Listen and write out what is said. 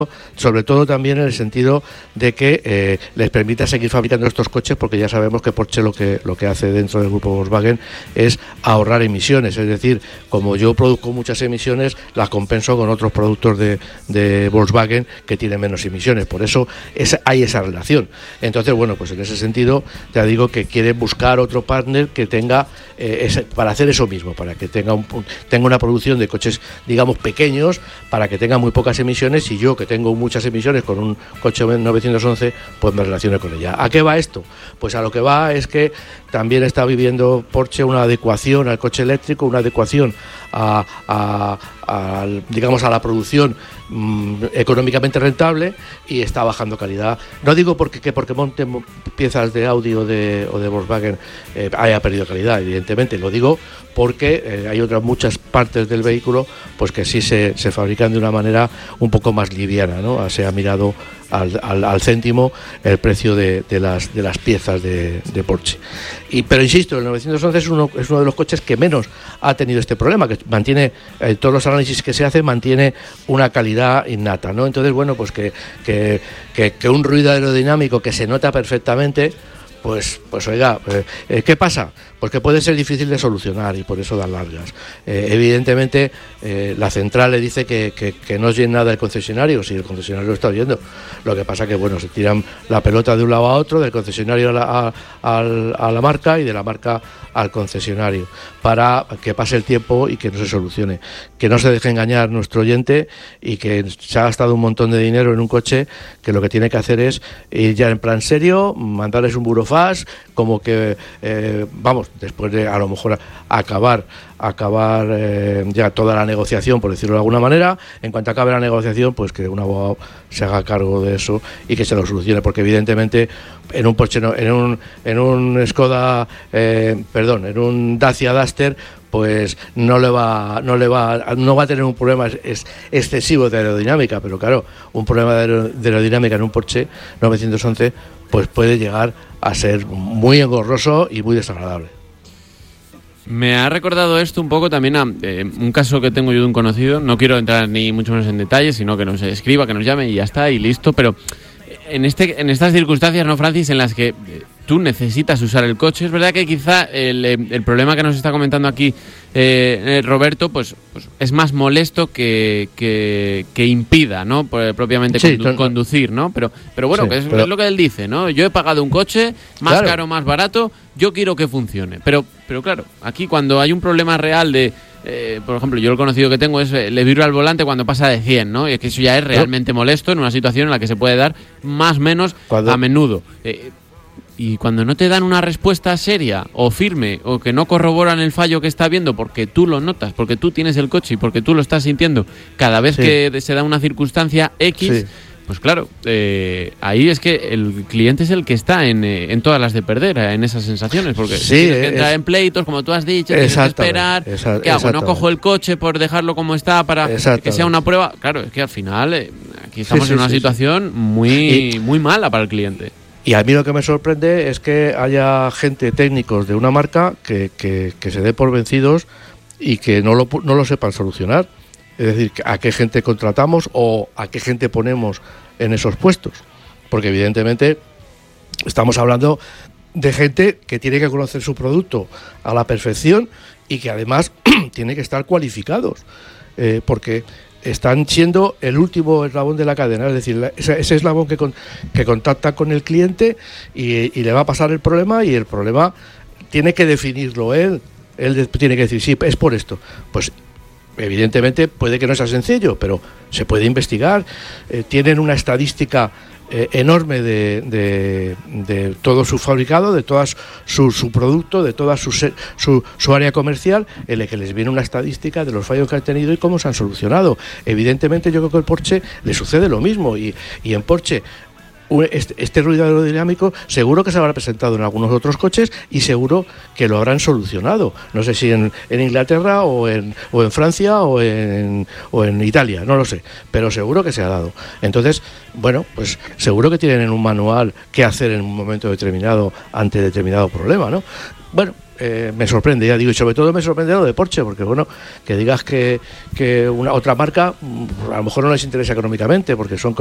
sobre todo también en el sentido de que les permita seguir fabricando estos coches, porque ya sabemos que Porsche lo que hace dentro del grupo Volkswagen es ahorrar emisiones, es decir, como yo produzco muchas emisiones, las compenso con otros productos de Volkswagen que tienen menos emisiones, por eso hay esa relación. Entonces, bueno, pues en ese sentido ya digo que quiere buscar otro partner que tenga para hacer eso mismo, para que tenga una producción de coches, digamos, pequeños, para que tenga muy pocas emisiones, y yo, que tengo muchas emisiones con un coche 911, pues me relacione con ella. ¿A qué va esto? Pues a lo que va es que también está viviendo Porsche una adecuación al coche eléctrico, una adecuación digamos, a la producción económicamente rentable, y está bajando calidad. No digo porque monte piezas de Audi o de Volkswagen haya perdido calidad, evidentemente, lo digo porque hay otras muchas partes del vehículo pues que sí se fabrican de una manera un poco más liviana, ¿no? Se ha mirado al céntimo el precio de las piezas de Porsche. Pero insisto, el 911 es uno de los coches que menos ha tenido este problema, que mantiene, todos los análisis que se hacen, mantiene una calidad innata, ¿no? Entonces, bueno, pues que un ruido aerodinámico que se nota perfectamente, pues oiga, ¿qué pasa? Pues que puede ser difícil de solucionar, y por eso dan largas. Evidentemente, la central le dice que no es bien nada el concesionario, si el concesionario lo está oyendo. Lo que pasa que, bueno, se tiran la pelota de un lado a otro, del concesionario a la marca, y de la marca al concesionario, para que pase el tiempo y que no se solucione. Que no se deje engañar nuestro oyente, y que se ha gastado un montón de dinero en un coche que lo que tiene que hacer es ir ya en plan serio, mandarles un burofax, como que, después de a lo mejor acabar ya toda la negociación, por decirlo de alguna manera, en cuanto acabe la negociación, pues que un abogado se haga cargo de eso y que se lo solucione, porque evidentemente en un Porsche, en un Skoda, en un Dacia Duster, pues no va a tener un problema excesivo de aerodinámica, pero claro, un problema de aerodinámica en un Porsche 911 pues puede llegar a ser muy engorroso y muy desagradable. Me ha recordado esto un poco también a un caso que tengo yo de un conocido. No quiero entrar ni mucho menos en detalles, sino que nos escriba, que nos llame y ya está, y listo. Pero en estas circunstancias, ¿no, Francis?, en las que tú necesitas usar el coche, es verdad que quizá el problema que nos está comentando aquí Roberto, pues es más molesto que impida, ¿no?, propiamente conducir, ¿no? Pero bueno, sí, es lo que él dice, ¿no? Yo he pagado un coche, más caro, más barato, yo quiero que funcione. Pero claro, aquí cuando hay un problema real de... por ejemplo, yo el conocido que tengo es le vibra al volante cuando pasa de 100, ¿no? Y es que eso ya es realmente molesto en una situación en la que se puede dar más o menos a menudo. Y cuando no te dan una respuesta seria o firme, o que no corroboran el fallo que está viendo porque tú lo notas, porque tú tienes el coche y porque tú lo estás sintiendo cada vez que se da una circunstancia X, pues claro, ahí es que el cliente es el que está en todas las de perder, en esas sensaciones, porque tienes que entrar en pleitos, como tú has dicho, tienes que esperar, ¿qué hago? ¿No cojo el coche por dejarlo como está para que sea una prueba? Claro, es que al final aquí estamos en una situación muy mala para el cliente. Y a mí lo que me sorprende es que haya gente, técnicos de una marca, que se dé por vencidos y que no lo sepan solucionar. Es decir, a qué gente contratamos o a qué gente ponemos en esos puestos. Porque evidentemente estamos hablando de gente que tiene que conocer su producto a la perfección y que además tiene que estar cualificados. Porque están siendo el último eslabón de la cadena, es decir, ese eslabón que contacta con el cliente y le va a pasar el problema, y el problema tiene que definirlo él tiene que decir, sí, es por esto. Pues evidentemente puede que no sea sencillo, pero se puede investigar. Tienen una estadística enorme de todo su fabricado, de todo su producto, de toda su área comercial, en la que les viene una estadística de los fallos que han tenido y cómo se han solucionado. Evidentemente yo creo que al Porsche le sucede lo mismo, y en Porsche este ruido aerodinámico seguro que se habrá presentado en algunos otros coches y seguro que lo habrán solucionado. No sé si en Inglaterra o en Francia o en Italia, no lo sé, pero seguro que se ha dado. Entonces, bueno, pues seguro que tienen en un manual qué hacer en un momento determinado ante determinado problema, ¿no? Bueno, me sorprende, ya digo, y sobre todo me sorprende lo de Porsche, porque bueno, que digas que una otra marca a lo mejor no les interesa económicamente, porque son